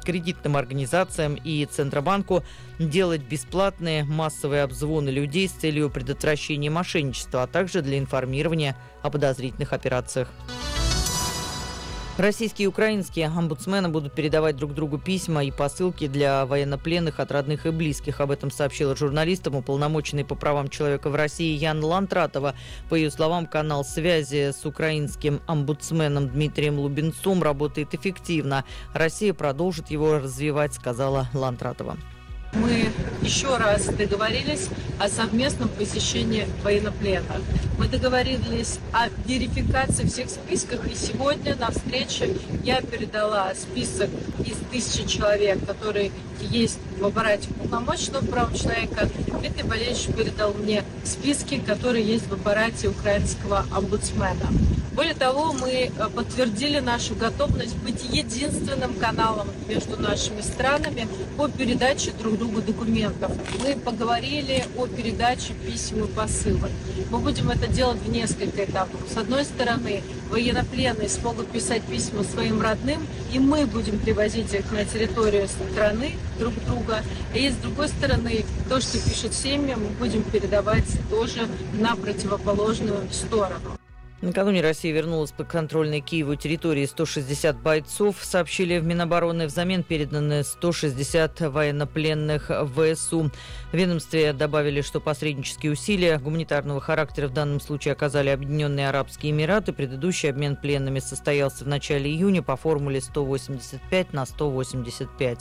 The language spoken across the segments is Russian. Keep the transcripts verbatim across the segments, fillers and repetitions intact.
кредитным организациям и Центробанку делать бесплатные массовые обзвоны людей с целью предотвращения мошенничества, а также для информирования о подозрительных операциях. Российские и украинские омбудсмены будут передавать друг другу письма и посылки для военнопленных от родных и близких. Об этом сообщила журналистам уполномоченный по правам человека в России Яна Лантратова. По ее словам, канал связи с украинским омбудсменом Дмитрием Лубенцом работает эффективно. Россия продолжит его развивать, сказала Лантратова. Мы еще раз договорились о совместном посещении военнопленных. Мы договорились о верификации всех списков, и сегодня на встрече я передала список из тысячи человек, которые есть в аппарате уполномоченного права человека. Дмитрий Валерьевич передал мне списки, которые есть в аппарате украинского омбудсмена. Более того, мы подтвердили нашу готовность быть единственным каналом между нашими странами по передаче друг другу документов. Мы поговорили о передаче писем и посылок. Мы будем это делать в несколько этапов. С одной стороны, военнопленные смогут писать письма своим родным, и мы будем привозить их на территорию страны друг друга. И с другой стороны, то, что пишут семьи, мы будем передавать тоже на противоположную сторону. Накануне Россия вернула с подконтрольной Киеву территории сто шестьдесят бойцов, сообщили в Минобороны. Взамен переданы сто шестьдесят военнопленных ВСУ. В ведомстве добавили, что посреднические усилия гуманитарного характера в данном случае оказали Объединенные Арабские Эмираты. Предыдущий обмен пленными состоялся в начале июня по формуле сто восемьдесят пять на сто восемьдесят пять.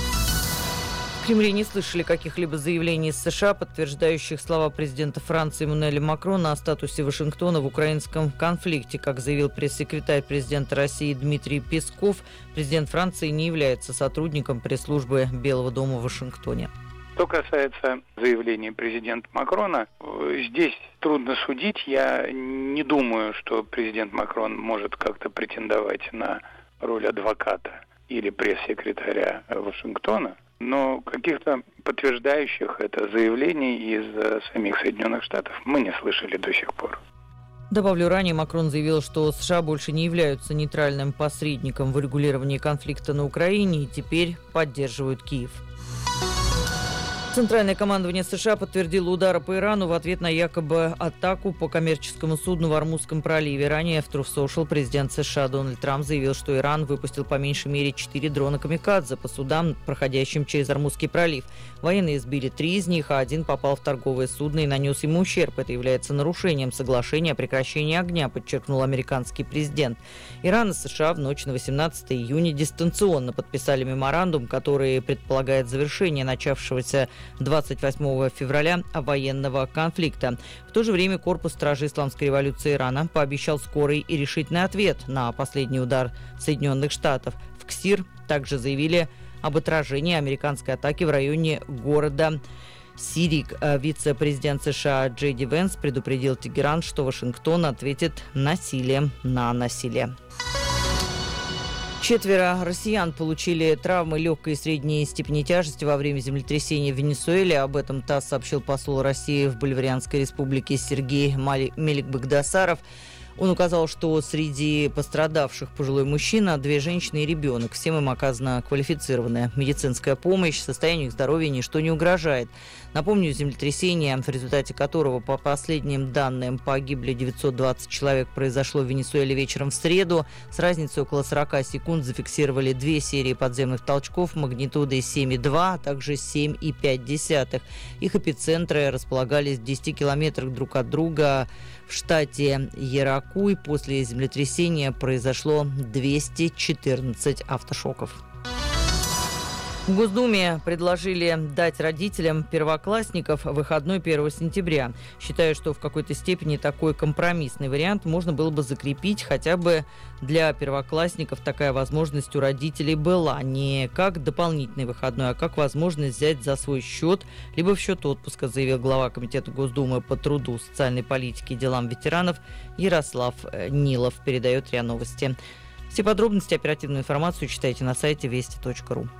В Кремле не слышали каких-либо заявлений из США, подтверждающих слова президента Франции Эммануэля Макрона о статусе Вашингтона в украинском конфликте. Как заявил пресс-секретарь президента России Дмитрий Песков, президент Франции не является сотрудником пресс-службы Белого дома в Вашингтоне. Что касается заявления президента Макрона, здесь трудно судить. Я не думаю, что президент Макрон может как-то претендовать на роль адвоката или пресс-секретаря Вашингтона. Но каких-то подтверждающих это заявлений из самих Соединенных Штатов мы не слышали до сих пор. Добавлю, ранее Макрон заявил, что США больше не являются нейтральным посредником в урегулировании конфликта на Украине и теперь поддерживают Киев. Центральное командование США подтвердило удары по Ирану в ответ на якобы атаку по коммерческому судну в Ормузском проливе. Ранее в Truth Social президент США Дональд Трамп заявил, что Иран выпустил по меньшей мере четыре дрона «Камикадзе» по судам, проходящим через Ормузский пролив. Военные сбили три из них, а один попал в торговое судно и нанес ему ущерб. Это является нарушением соглашения о прекращении огня, подчеркнул американский президент. Иран и США в ночь на восемнадцатое июня дистанционно подписали меморандум, который предполагает завершение начавшегося двадцать восьмого февраля военного конфликта. В то же время корпус стражей Исламской революции Ирана пообещал скорый и решительный ответ на последний удар Соединенных Штатов. В КСИР также заявили об отражении американской атаки в районе города Сирик. Вице-президент США Джей Ди Венс предупредил Тегеран, что Вашингтон ответит насилием на насилие. Четверо россиян получили травмы легкой и средней степени тяжести во время землетрясения в Венесуэле. Об этом ТАСС сообщил посол России в Боливарианской республике Сергей Меликбагдасаров. Он указал, что среди пострадавших пожилой мужчина, две женщины и ребенок. Всем им оказана квалифицированная медицинская помощь. Состоянию их здоровья ничто не угрожает. Напомню, землетрясение, в результате которого, по последним данным, погибли девятьсот двадцать человек, произошло в Венесуэле вечером в среду. С разницей около сорок секунд зафиксировали две серии подземных толчков магнитудой семь и два, а также семь и пять десятых. Их эпицентры располагались в десяти километрах друг от друга в штате Яракуй. После землетрясения произошло двести четырнадцать автошоков. В Госдуме предложили дать родителям первоклассников выходной первого сентября. Считаю, что в какой-то степени такой компромиссный вариант можно было бы закрепить. Хотя бы для первоклассников такая возможность у родителей была. Не как дополнительный выходной, а как возможность взять за свой счет, либо в счет отпуска, заявил глава Комитета Госдумы по труду, социальной политике и делам ветеранов Ярослав Нилов, передает РИА Новости. Все подробности, оперативную информацию читайте на сайте вести точка ру.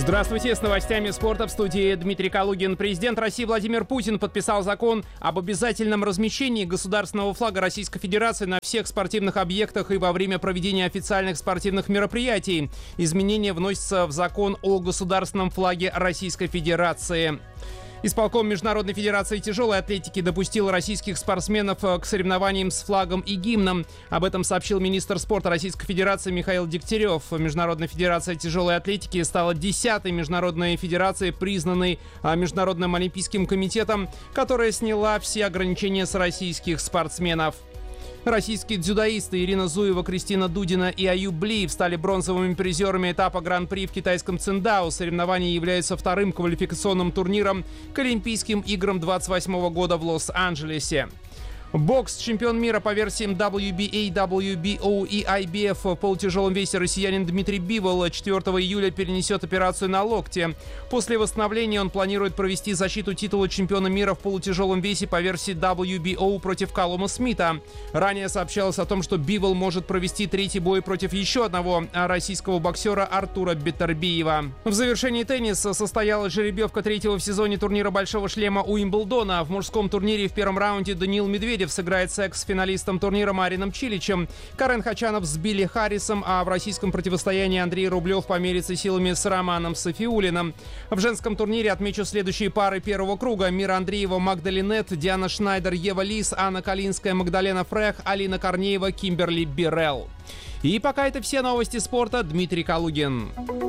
Здравствуйте, с новостями спорта в студии Дмитрий Калугин. Президент России Владимир Путин подписал закон об обязательном размещении государственного флага Российской Федерации на всех спортивных объектах и во время проведения официальных спортивных мероприятий. Изменения вносятся в закон о государственном флаге Российской Федерации. Исполком Международной Федерации тяжелой атлетики допустил российских спортсменов к соревнованиям с флагом и гимном. Об этом сообщил министр спорта Российской Федерации Михаил Дегтярев. Международная Федерация тяжелой атлетики стала десятой международной федерацией, признанной Международным Олимпийским комитетом, которая сняла все ограничения с российских спортсменов. Российские дзюдоисты Ирина Зуева, Кристина Дудина и Аюб Блиев стали бронзовыми призерами этапа Гран-при в китайском Циндао. Соревнования являются вторым квалификационным турниром к Олимпийским играм двадцать восьмого года в Лос-Анджелесе. Бокс. Чемпион мира по версиям дабл ю би эй, дабл ю би о и ай би эф в полутяжелом весе россиянин Дмитрий Бивол четвёртого июля перенесет операцию на локте. После восстановления он планирует провести защиту титула чемпиона мира в полутяжелом весе по версии дабл ю би о против Калума Смита. Ранее сообщалось о том, что Бивол может провести третий бой против еще одного российского боксера Артура Беттербиева. В завершении тенниса состоялась жеребьевка третьего в сезоне турнира Большого шлема Уимблдона. В мужском турнире в первом раунде Даниил Медведев сыграет с экс-финалистом турнира Марином Чиличем. Карен Хачанов с Билли Харрисом, а в российском противостоянии Андрей Рублев померится силами с Романом Софиулиным. В женском турнире отмечу следующие пары первого круга. Мира Андреева, Магдалинет, Диана Шнайдер, Ева Лис, Анна Калинская, Магдалена Фрех, Алина Корнеева, Кимберли Бирелл. И пока это все новости спорта. Дмитрий Калугин.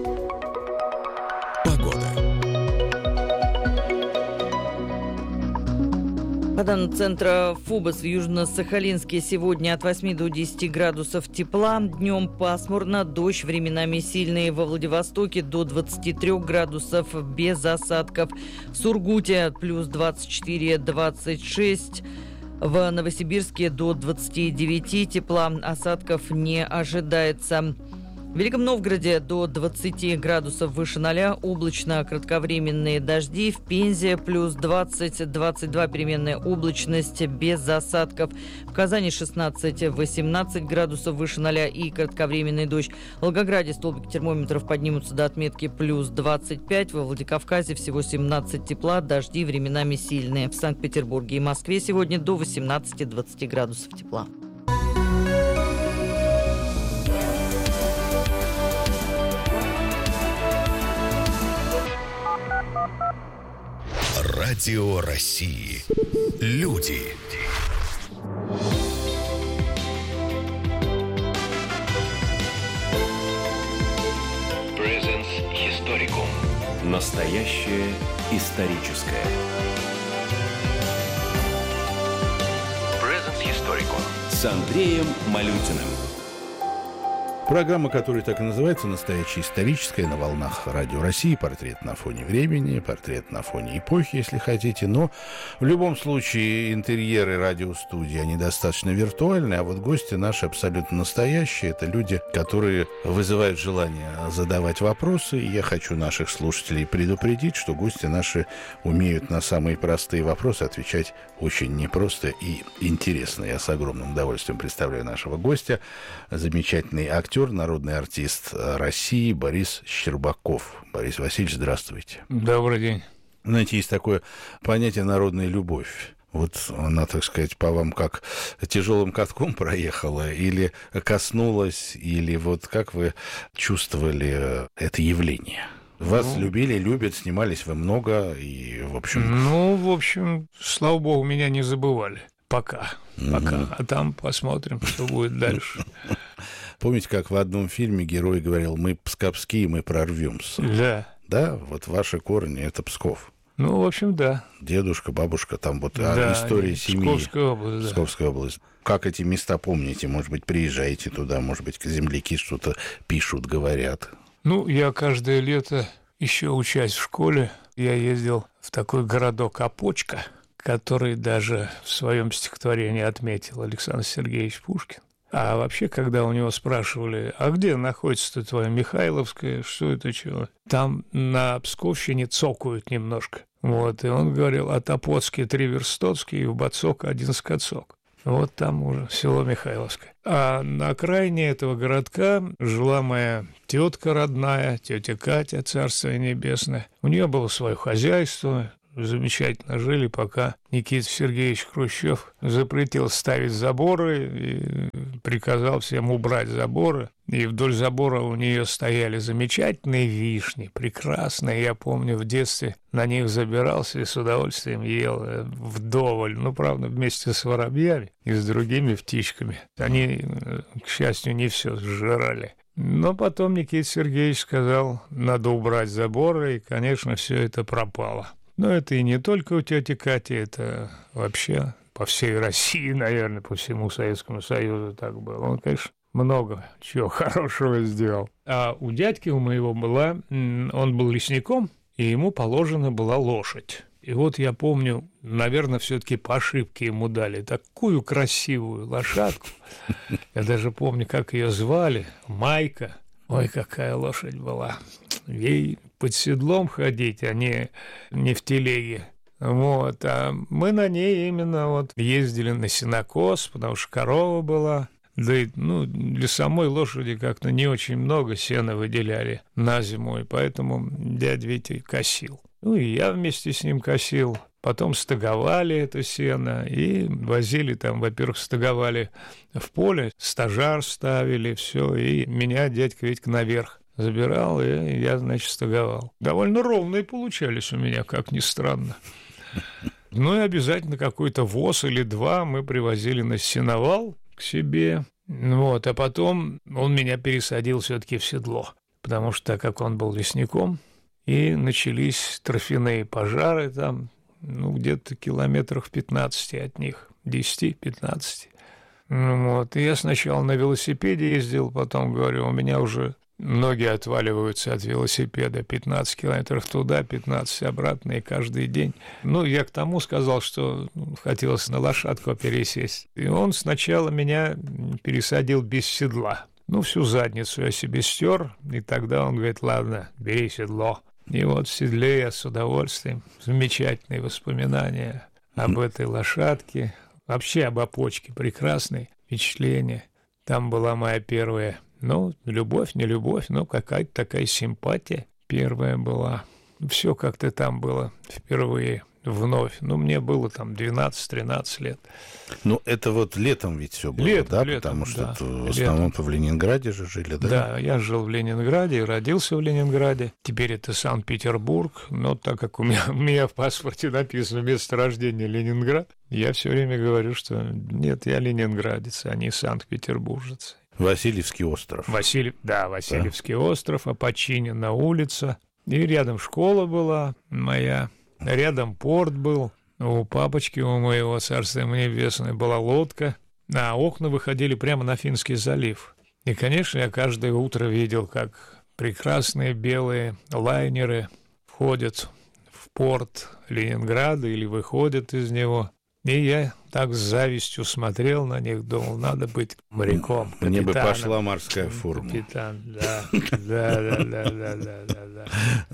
По данным центра ФУБОС в Южно-Сахалинске сегодня от восьми до десяти градусов тепла. Днем пасмурно, дождь, временами сильный. Во Владивостоке до двадцати трёх градусов без осадков. В Сургуте плюс двадцать четыре - двадцать шесть. В Новосибирске до двадцати девяти тепла. Осадков не ожидается. В Великом Новгороде до двадцати градусов выше ноля, облачно, кратковременные дожди. В Пензе плюс двадцать - двадцать два переменная облачность без осадков. В Казани шестнадцать - восемнадцать градусов выше ноля и кратковременный дождь. В Волгограде столбики термометров поднимутся до отметки плюс двадцать пять. Во Владикавказе всего семнадцать тепла, дожди временами сильные. В Санкт-Петербурге и Москве сегодня до восемнадцати - двадцати градусов тепла. Радио России. Люди. Presence Historicum. Настоящее историческое. Presence Historicum. С Андреем Малютиным. Программа, которая так и называется, «Настоящая историческая», на волнах Радио России. Портрет на фоне времени, портрет на фоне эпохи, если хотите. Но в любом случае интерьеры радиостудии, они достаточно виртуальные, а вот гости наши абсолютно настоящие. Это люди, которые вызывают желание задавать вопросы. И я хочу наших слушателей предупредить, что гости наши умеют на самые простые вопросы отвечать очень непросто и интересно. Я с огромным удовольствием представляю нашего гостя, замечательный актер, народный артист России Борис Щербаков. Борис Васильевич, здравствуйте. Добрый день. Знаете, есть такое понятие «народная любовь». Вот она, так сказать, по вам как тяжелым катком проехала, или коснулась, или вот как вы чувствовали это явление? Вас ну, любили, любят, снимались вы много, и, в общем... Ну, в общем, слава богу, меня не забывали. Пока. Пока. Mm-hmm. А там посмотрим, что будет дальше. Помните, как в одном фильме герой говорил: мы псковские, мы прорвемся? Да. Да, вот ваши корни — это Псков. Ну, в общем, да. Дедушка, бабушка, там вот да, история семьи. Псковская область, да. Псковская область. Как эти места помните? Может быть, приезжаете туда, может быть, земляки что-то пишут, говорят. Ну, я каждое лето, еще учась в школе, я ездил в такой городок Опочка, который даже в своем стихотворении отметил Александр Сергеевич Пушкин. А вообще, когда у него спрашивали, а где находится твоя Михайловская, что это, чего? Там на Псковщине цокают немножко. Вот, и он говорил: от Опоцки три верстоцкие, и в Бацок один скацок. Вот там уже село Михайловское. А на окраине этого городка жила моя тетка родная, тетя Катя, царство небесное. У нее было свое хозяйство, замечательно жили, пока Никита Сергеевич Хрущев запретил ставить заборы и приказал всем убрать заборы. И вдоль забора у нее стояли замечательные вишни, прекрасные. Я помню, в детстве на них забирался и с удовольствием ел вдоволь. Ну, правда, вместе с воробьями и с другими птичками. Они, к счастью, не все сжирали. Но потом Никита Сергеевич сказал, надо убрать заборы, и, конечно, все это пропало. Но это и не только у тети Кати, это вообще по всей России, наверное, по всему Советскому Союзу так было. Он, конечно, много чего хорошего сделал. А у дядьки у моего была, он был лесником, и ему положена была лошадь. И вот я помню, наверное, все-таки по ошибке ему дали такую красивую лошадку. Я даже помню, как ее звали, Майка. Ой, какая лошадь была. Ей под седлом ходить, а не, не в телеге. Вот. А мы на ней именно вот ездили на сенокос, потому что корова была. Да и ну, для самой лошади как-то не очень много сена выделяли на зиму, и поэтому дядя Витя косил. Ну и я вместе с ним косил. Потом стаговали это сено и возили там, во-первых, стаговали в поле, стажар ставили, все, и меня дядька Витька наверх забирал, и я, значит, стаговал. Довольно ровные получались у меня, как ни странно. Ну и обязательно какой-то воз или два мы привозили на сеновал к себе. Вот, а потом он меня пересадил все-таки в седло, потому что так как он был лесником, и начались торфяные пожары там, ну, где-то километрах пятнадцати от них, десяти-пятнадцати. Ну, вот, и я сначала на велосипеде ездил, потом, говорю, у меня уже ноги отваливаются от велосипеда, пятнадцать километров туда, пятнадцать обратно, и каждый день. Ну, я к тому сказал, что хотелось на лошадку пересесть. И он сначала меня пересадил без седла. Ну, всю задницу я себе стер, и тогда он говорит, ладно, бери седло. И вот в седле я с удовольствием. Замечательные воспоминания об этой лошадке. Вообще об опочке. Прекрасные впечатления. Там была моя первая, ну, любовь, не любовь, но какая-то такая симпатия первая была. Все как-то там было впервые, вновь. Ну, мне было там двенадцать-тринадцать лет. Ну, это вот летом ведь все было, летом, да? Летом, Потому что да, в основном-то в Ленинграде же жили, да? Да, я жил в Ленинграде, родился в Ленинграде. Теперь это Санкт-Петербург. Но так как у меня, у меня в паспорте написано место рождения Ленинград, я все время говорю, что нет, я ленинградец, а не санкт-петербуржец. Васильевский остров. Василий, да, Васильевский да. остров, Опочинина улица. И рядом школа была моя, рядом порт был. У папочки, у моего, царства ему небесное, была лодка, а окна выходили прямо на Финский залив. И, конечно, я каждое утро видел, как прекрасные белые лайнеры входят в порт Ленинграда или выходят из него. И я так с завистью смотрел на них, думал, надо быть моряком, капитаном. Мне бы пошла морская форма. Капитан, да, да, да, да, да, да, да.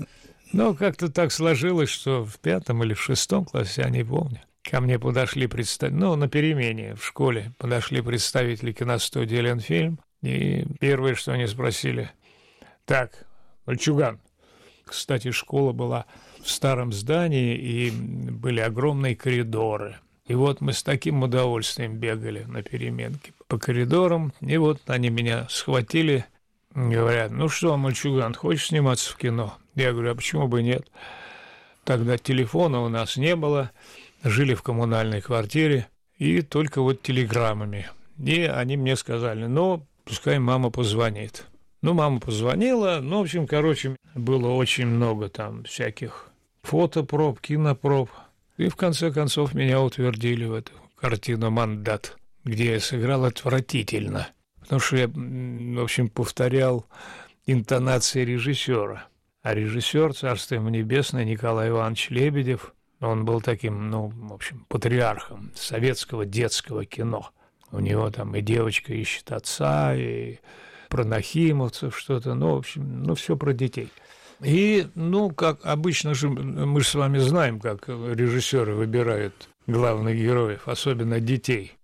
Но как-то так сложилось, что в пятом или в шестом классе, я не помню, ко мне подошли представители, ну, на перемене в школе подошли представители киностудии «Ленфильм», и первое, что они спросили, так, мальчуган, кстати, школа была в старом здании, и были огромные коридоры. И вот мы с таким удовольствием бегали на переменке по коридорам, и вот они меня схватили, говорят, ну что, мальчуган, хочешь сниматься в кино? Я говорю, а почему бы нет? Тогда телефона у нас не было, жили в коммунальной квартире, и только вот телеграммами. И они мне сказали, ну, пускай мама позвонит. Ну, мама позвонила, ну, в общем, короче, было очень много там всяких фотопроб, кинопроб. И в конце концов меня утвердили в эту картину «Мандат», где я сыграл отвратительно. Потому что я, в общем, повторял интонации режиссера. А режиссер, царство ему небесное, Николай Иванович Лебедев, он был таким, ну, в общем, патриархом советского детского кино. У него там и «Девочка ищет отца», и про нахимовцев что-то, ну, в общем, ну, все про детей. И, ну, как обычно же, мы же с вами знаем, как режиссеры выбирают главных героев, особенно детей.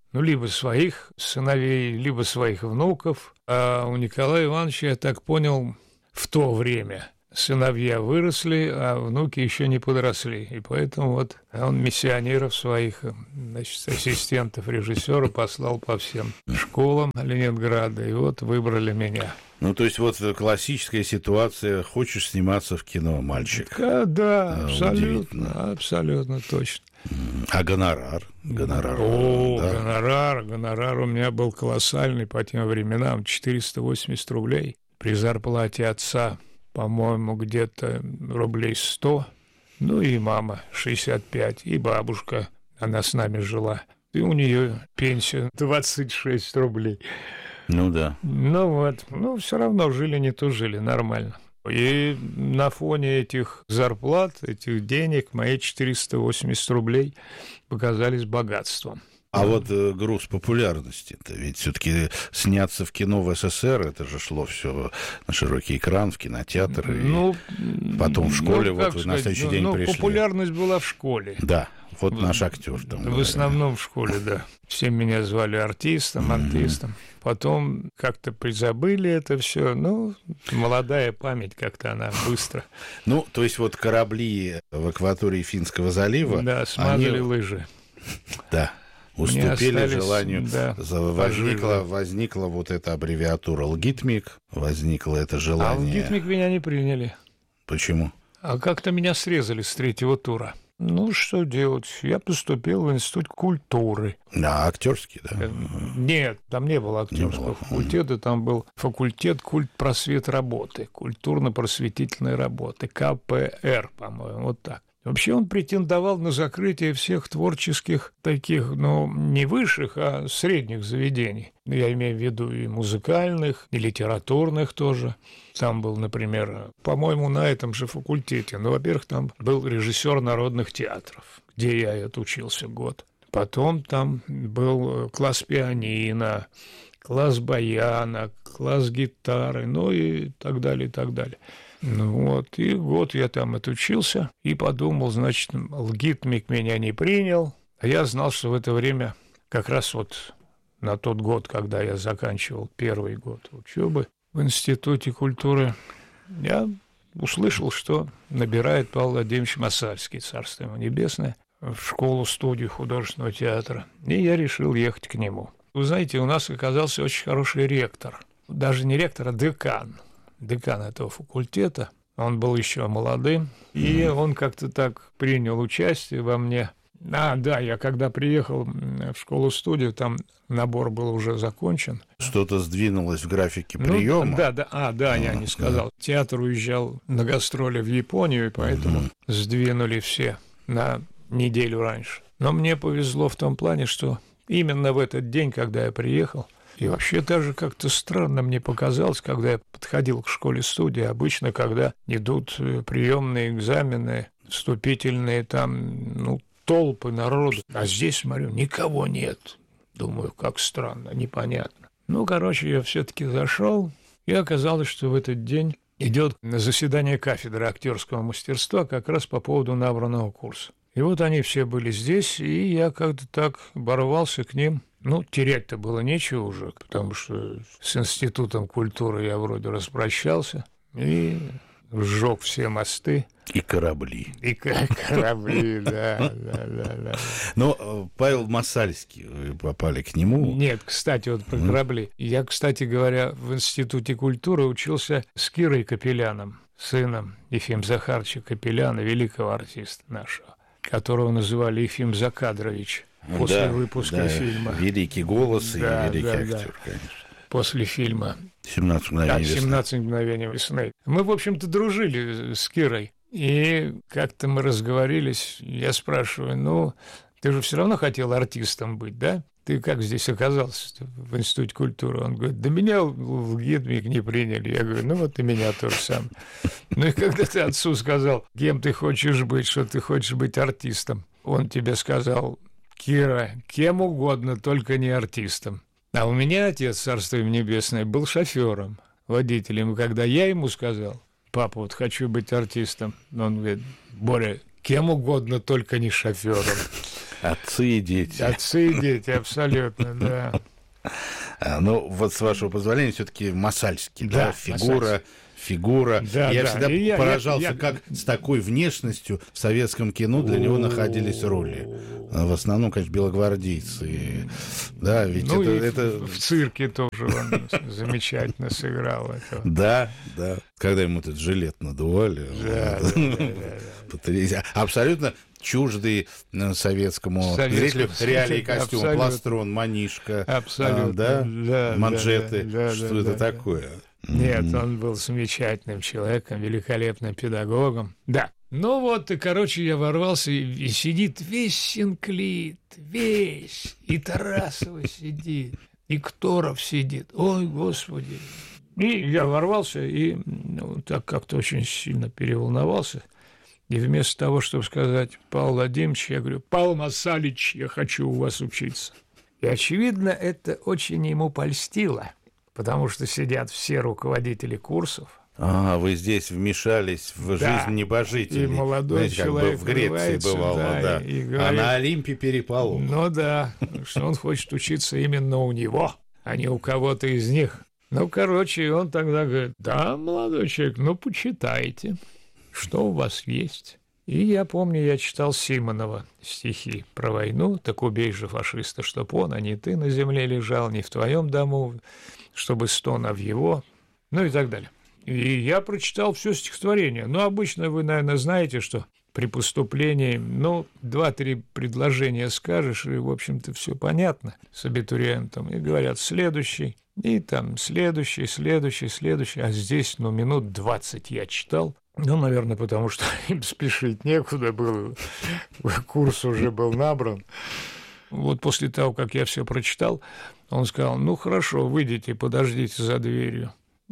Ну, либо своих сыновей, либо своих внуков. А у Николая Ивановича, я так понял, в то время сыновья выросли, а внуки еще не подросли. И поэтому вот он миссионеров своих, значит, ассистентов режиссера послал по всем школам Ленинграда. И вот выбрали меня. Ну, то есть вот классическая ситуация, хочешь сниматься в кино, мальчик. Да, да, абсолютно, абсолютно точно. А гонорар? Гонорар, О, да. гонорар, гонорар у меня был колоссальный по тем временам, четыреста восемьдесят рублей. При зарплате отца, по-моему, где-то рублей сто, ну и мама шестьдесят пять, и бабушка, она с нами жила, и у нее пенсия двадцать шесть рублей. Ну да. Ну вот, ну все равно жили не то жили, нормально. И на фоне этих зарплат, этих денег, мои четыреста восемьдесят рублей показались богатством. А вот э, груз популярности-то, ведь все-таки сняться в кино в СССР, это же шло все на широкий экран, в кинотеатр, ну, и потом в школе, ну, вот вы сказать, на следующий ну, день ну, пришли. Популярность была в школе. Да, вот в, наш актер там. В говорили. основном в школе, да. Все меня звали артистом, артистом. Mm-hmm. Потом как-то призабыли это все. Ну, молодая память как-то она быстро. Ну, то есть вот корабли в акватории Финского залива. Да, смазали они... лыжи. Да. Уступили остались, желанию. Да, возникла, возникла вот эта аббревиатура «ЛГИТМИК», возникло это желание. А «ЛГИТМИК» меня не приняли. Почему? А как-то меня срезали с третьего тура. Ну, что делать? Я поступил в Институт культуры. А, актерский, да? Нет, там не было актерского не факультета, там был факультет культ-просвет работы, культурно-просветительной работы, ка пэ эр, по-моему, вот так. Вообще он претендовал на закрытие всех творческих таких, ну, не высших, а средних заведений. Я имею в виду и музыкальных, и литературных тоже. Там был, например, по-моему, на этом же факультете. Ну, во-первых, там был режиссер народных театров, где я и отучился год. Потом там был класс пианино, класс баяна, класс гитары, ну и так далее, и так далее. Ну вот, и год я там отучился и подумал, значит, ЛГИТМИК меня не принял. А я знал, что в это время, как раз вот на тот год, когда я заканчивал первый год учебы в Институте культуры, я услышал, что набирает Павел Владимирович Масальский, царство ему небесное, в школу-студию художественного театра. И я решил ехать к нему. Вы знаете, у нас оказался очень хороший ректор. Даже не ректор, а декан. Декан этого факультета. Он был еще молодым. И он как-то так принял участие во мне. А, да, я когда приехал в школу-студию, там набор был уже закончен. Что-то сдвинулось в графике приема. Ну, да, да, а, да, я не сказал. Театр уезжал на гастроли в Японию, и поэтому uh-huh. сдвинули все на неделю раньше. Но мне повезло в том плане, что именно в этот день, когда я приехал, и вообще даже как-то странно мне показалось, когда я подходил к школе-студии, обычно, когда идут приемные экзамены, вступительные, там, ну, толпы народу. А здесь, смотрю, никого нет. Думаю, как странно, непонятно. Ну, короче, я все-таки зашел, и оказалось, что в этот день идет заседание кафедры актерского мастерства как раз по поводу набранного курса. И вот они все были здесь, и я как-то так борвался к ним. Ну, терять-то было нечего уже, потому что с Институтом культуры я вроде распрощался и сжег все мосты. И корабли. И корабли, да, да, да, да. Но Павел Масальский, вы попали к нему. Нет, кстати, вот про корабли. Я, кстати говоря, в Институте культуры учился с Кирой Капеляном, сыном Ефима Захаровича Капеляна, великого артиста нашего, которого называли Ефим Закадрович. После да, выпуска да, фильма. Великий голос да, и великий да, актер, да. конечно. После фильма «семнадцать мгновений весны». семнадцать мгновений весны. Мы, в общем-то, дружили с Кирой. И как-то мы разговорились. Я спрашиваю, ну, ты же все равно хотел артистом быть, да? Ты как здесь оказался в Институте культуры? Он говорит, да меня в ГИТМИК не приняли. Я говорю, ну вот и меня тоже сам. Ну и когда ты отцу сказал, кем ты хочешь быть, что ты хочешь быть артистом, он тебе сказал... Кира, кем угодно, только не артистом. А у меня отец, царство ему небесное, был шофером, водителем. И когда я ему сказал, папа, вот хочу быть артистом, он говорит, Боря, кем угодно, только не шофером. Отцы и дети. Отцы и дети, абсолютно, да. Ну, вот с вашего позволения, все-таки Масальский, да, Да, фигура... Масальский. Фигура. Да, я да. всегда И я- поражался, я- я- как с такой внешностью в советском кино для него находились роли. В основном, конечно, белогвардейцы. Да, ведь Ну это, и это... в цирке тоже он замечательно сыграл этого. Да, да. Когда ему этот жилет надували. Да, вот. да, да, да, да. Потрясающе. Абсолютно чуждый э, советскому Советскому зрителю реалии зрителю, костюм. абсолютно. Пластрон, манишка, Абсолютно, а, да? да, манжеты. да, да, Что да, это да, такое? Нет, М. он был замечательным человеком, великолепным педагогом. Да. Ну вот, и, короче, я ворвался, и, и сидит весь Синклит, весь, и Тарасова сидит, и Кторов сидит. Ой, Господи. И я ворвался, и ну, так как-то очень сильно переволновался. И вместо того, чтобы сказать Павел Владимирович, я говорю: Павел Масалич, я хочу у вас учиться. И, очевидно, это очень ему польстило, потому что сидят все руководители курсов. А, вы здесь вмешались в Да. жизнь небожителей. И молодой Знаете, как человек бы в Греции врывается, бывало, да, да. и- и А говорит- на Олимпе переполох. Ну да, что он хочет учиться именно у него, а не у кого-то из них. Ну, короче, он тогда говорит: да, молодой человек, ну, почитайте, что у вас есть. И я помню, я читал Симонова стихи про войну. Так убей же фашиста, чтоб он, а не ты на земле лежал, не в твоем дому, чтобы стон, а в его, ну и так далее. И я прочитал все стихотворение. Ну, обычно вы, наверное, знаете, что при поступлении, ну, два-три предложения скажешь, и, в общем-то, все понятно с абитуриентом. И говорят: следующий, и там следующий, следующий, следующий. А здесь, ну, минут двадцать я читал. Ну, наверное, потому что им спешить некуда было. Курс уже был набран. Вот после того, как я все прочитал, он сказал: ну, хорошо, выйдите, подождите за дверью.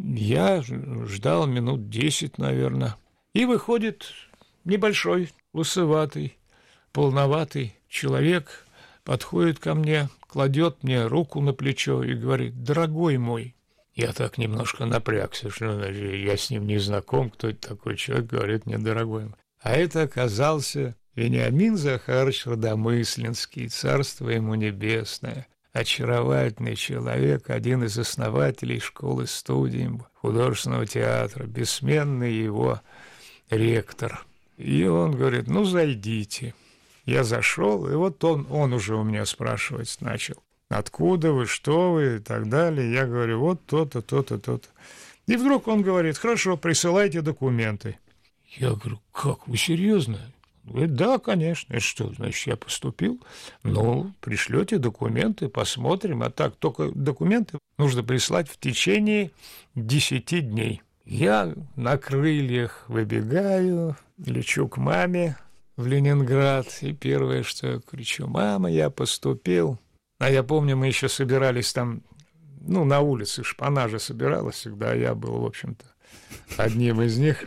Я ждал минут десять, наверное. И выходит небольшой, лысоватый, полноватый человек, подходит ко мне, кладет мне руку на плечо и говорит: дорогой мой. Я так немножко напрягся, что я с ним не знаком, кто это такой человек, говорит мне: дорогой мой. А это оказался Вениамин Захарович Родомысленский, царство ему небесное. Очаровательный человек, один из основателей школы-студии художественного театра, бессменный его ректор. И он говорит: ну, зайдите. Я зашел, и вот он, он уже у меня спрашивать начал: откуда вы, что вы и так далее. Я говорю: вот то-то, то-то, то-то. И вдруг он говорит: хорошо, присылайте документы. Я говорю: как, вы серьезно? Говорит: да, конечно. И что, значит, я поступил? Ну, пришлете документы, посмотрим. А так, только документы нужно прислать в течение десяти дней. Я на крыльях выбегаю, лечу к маме в Ленинград. И первое, что я кричу: мама, я поступил. А я помню, мы еще собирались там, ну, на улице, шпана собиралась всегда. Я был, в общем-то, одним из них.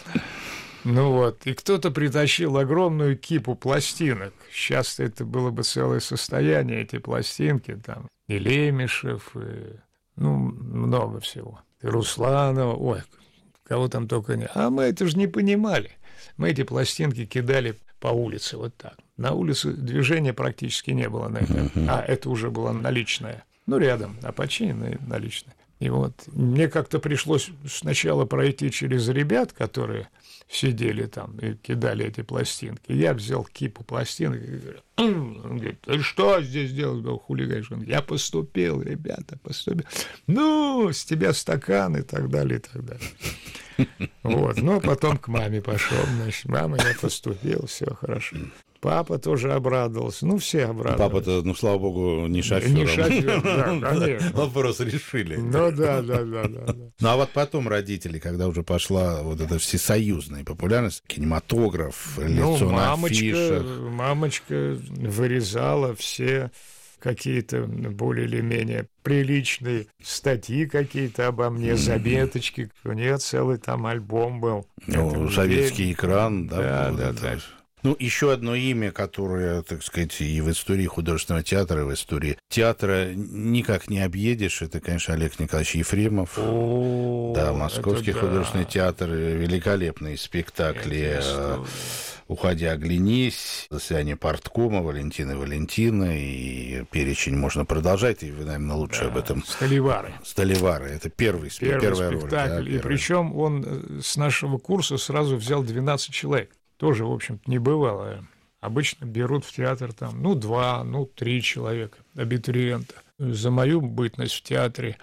Ну вот, и кто-то притащил огромную кипу пластинок. Сейчас это было бы целое состояние, эти пластинки, там, и Лемешев, и, ну, много всего. И Русланова, ой, кого там только не... А мы это же не понимали. Мы эти пластинки кидали по улице вот так. На улице движения практически не было на это. А это уже было наличное. Ну, рядом, а починенное наличное. И вот мне как-то пришлось сначала пройти через ребят, которые сидели там и кидали эти пластинки. Я взял кипу пластинок и говорю: он говорит: ты что здесь делаешь, хулиганишь? Я поступил, ребята, поступил. Ну, с тебя стакан и так далее, и так далее. Вот, ну, потом к маме пошел, значит, мама, я поступил, все хорошо. Папа тоже обрадовался, ну, все обрадовались. Папа-то, ну, слава богу, не шофер. Не шофер, да, конечно. Вопрос решили. Ну, да, да, да, да. Ну, а вот потом родители, когда уже пошла вот эта всесоюзная популярность, кинематограф, лицо ну, на мамочка, афишах. мамочка вырезала все какие-то более или менее приличные статьи какие-то обо мне, заметочки. У нее целый там альбом был. Ну, это советский время. экран, да, Да, вот да, это. да. Ну, еще одно имя, которое, так сказать, и в истории художественного театра, и в истории театра никак не объедешь, это, конечно, Олег Николаевич Ефремов. О, да, Московский это художественный да. театр, великолепные спектакли. Это «Уходи, оглянись», заседание парткома Валентины Валентина, и перечень можно продолжать, и вы, наверное, лучше да, об этом. «Сталевары». «Сталевары» — это первый, первый первая спектакль. роль. Да, и первый. Причем он с нашего курса сразу взял двенадцать человек. Тоже, в общем-то, не бывало. Обычно берут в театр там, ну, два, ну, три человека, абитуриента. За мою бытность в театре